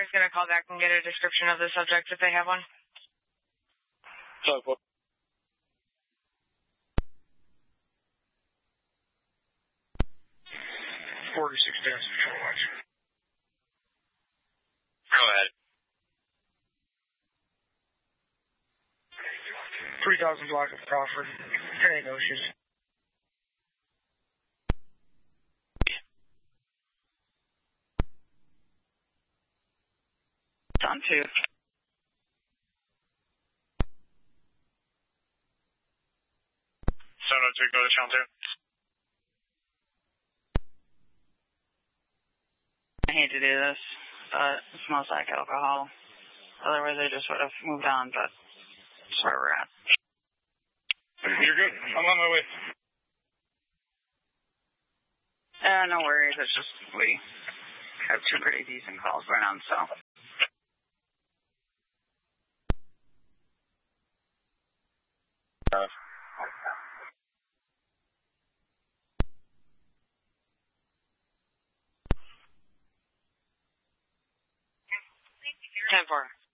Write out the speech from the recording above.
is going to call back and get a description of the subject if they have one. So, 46 days before lunch. Go ahead. 3000 block of Crawford. 10-8 no issues. On 2. Sono 2, go to channel 2. I hate to do this, but it smells like alcohol. Otherwise, I just would have moved on, but that's where we're at. You're good. I'm on my way. No worries. It's just we have 2 pretty decent calls going on, so. 10-4.